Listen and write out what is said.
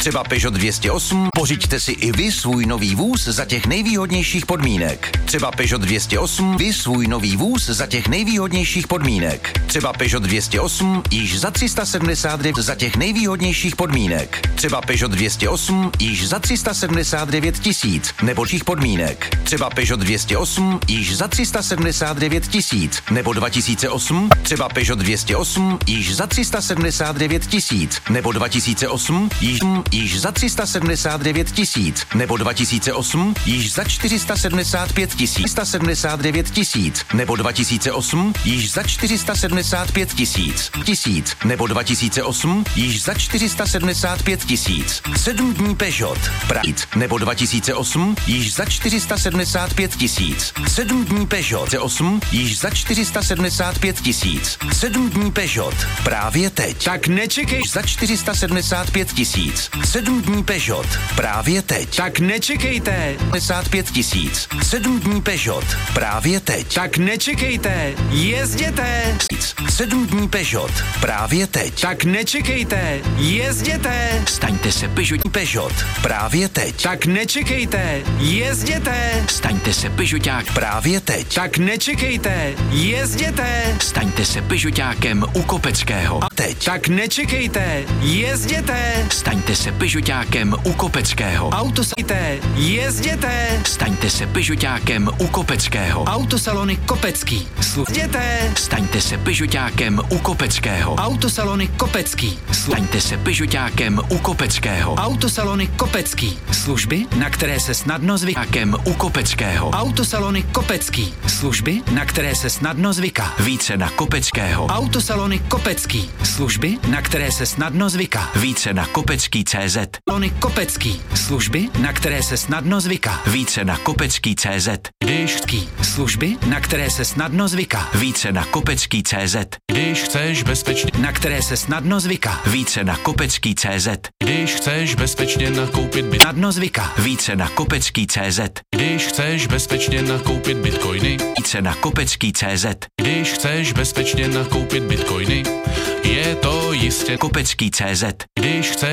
Třeba Peugeot 208, pořiďte si i vy svůj nový vůz za těch nejvýhodnějších podmínek. Třeba Peugeot 208, vy svůj nový vůz za těch nejvýhodnějších podmínek. Třeba Peugeot 208, již za 379 za těch nejvýhodnějších podmínek. Třeba Peugeot 208, již za 379 tisíc nebo těch podmínek. Třeba Peugeot 208, již za 379 tisíc nebo 2008. Třeba Peugeot 208, již za 379 tisíc nebo 2008, již za 379 tisíc nebo 2008, již za 475 tisíc, 379 tisíc nebo 2008, již za 475 tisíc nebo 2008, již za 475 tisíc. 7 dní Peugeot, Pride nebo 2008, již za 475 tisíc. 7 dní Peugeot 8, již za 475 tisíc. 7 dní Peugeot, právě teď. Tak nečekej za 475 tisíc. 7 dní Peugeot, právě teď. Tak nečekejte. 55 tisíc. 7 dní Peugeot, právě teď. Tak nečekejte. Jezděte. 7 dní Peugeot, právě teď. Tak nečekejte. Jezděte. Staňte se Peugeot, právě teď. Tak nečekejte. Jezděte. Staňte se Peugeoták právě teď. Tak nečekejte. Jezděte. Staňte se Peugeotákem u Kopeckého. A teď. Tak nečekejte. Jezděte. Staňte se Peugeotákem u Kopeckého. Autosajte. Jezděte. Staňte se Peugeotákem u Kopeckého. Autosalony Kopecký. Jezděte. Staňte se Peugeotákem u Kopeckého. Autosalony Kopecký. Staňte se Peugeotákem u Kopeckého. Autosalony Kopecký. Služby, na které se snadno zvykákem u Kopeckého. Autosalony Kopecký. Služby, na které se snadno zvyká. Více na Kopeckého. Autosalony Kopecký. Služby, na které se snadno zvyká. Více na kopecký.cz. Salony Kopecký. Služby, na které se snadno zvyká. Více na kopecký.cz. Dyšský. Služby, na které se snadno zvyká. Více na kopecký.cz. Když chceš bezpečně, na které se snadno zvyká. Více na kopecký.cz. Když chceš bezpečně nakoupit snadno zvyká. Více na kopecký.cz. Když chceš bezpečně nakoupit bitcoiny. Více na kopecký.cz. Když chceš bezpečně nakoupit bitcoiny, je to jistě kopecký.cz. Když chceš